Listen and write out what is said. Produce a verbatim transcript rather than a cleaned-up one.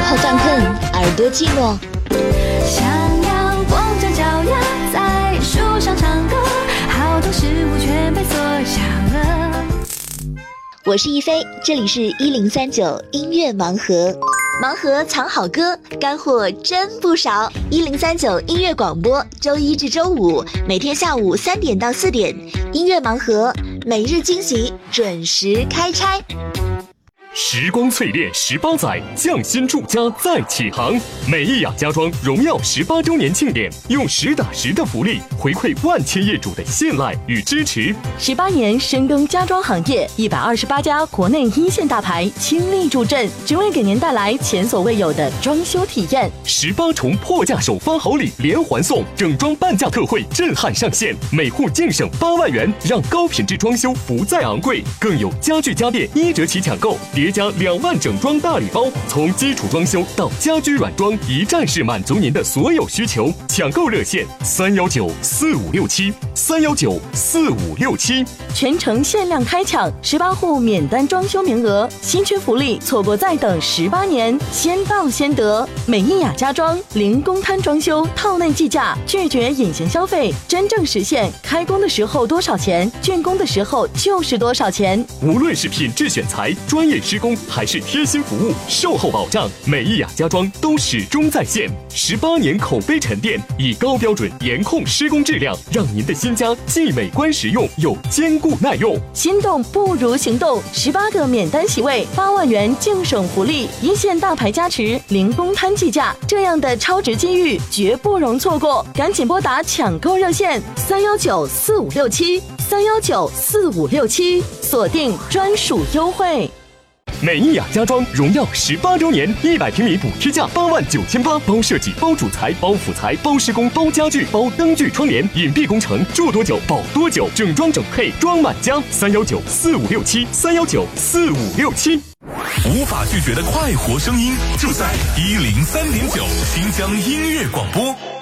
后犯困，耳朵寂寞。 想要光着脚丫在树上唱歌，好多事物全被锁上了。 我是一菲，这里是一零三九音乐盲盒，盲盒藏好歌，干货真不少。一零三九音乐广播，周一至周五每天下午三点到四点，音乐盲盒每日惊喜，准时开拆。 时光淬炼十八载，匠心住家再起航。美意雅家装荣耀十八周年庆典，用实打实的福利回馈万千业主的信赖与支持。 十八年深耕家装行业，一百二十八家国内一线大牌倾力助阵，只为给您带来前所未有的装修体验。 十八重破价首发好礼连环送，整装半价特惠震撼上线，每户净省八万元，让高品质装修不再昂贵。更有家具家电一折起抢购，叠加两万整装大礼包，从基础装修到家居软装，一站式满足您的所有需求。抢购热线三幺九四五六七三幺九四五六七， 全程限量开抢十八户免单装修名额，新缺福利，错过再等十八年，先到先得。美意雅家装零公摊装修，套内计价，拒绝隐形消费，真正实现开工的时候多少钱，竣工的时候就是多少钱。 无论是品质选材、专业施工，还是贴心服务、售后保障，美意雅家装都始终在线。十八年口碑沉淀，以高标准严控施工质量，让您的新家既美观实用又坚固耐用。 心动不如行动，十八个免单席位，八万元净省福利，一线大牌加持，零公摊计价，这样的超值机遇绝不容错过，赶紧拨打抢购热线三幺九四五六七三幺九四五六七，锁定专属优惠。 美意雅家装荣耀十八周年，一百平米补贴价八万九千八，包设计、包主材、包辅材、包施工、包家具、包灯具窗帘，隐蔽工程，住多久保多久，整装整配装满家。三幺九四五六七三幺九四五六七。 无法拒绝的快活声音，就在一零三点九新疆音乐广播。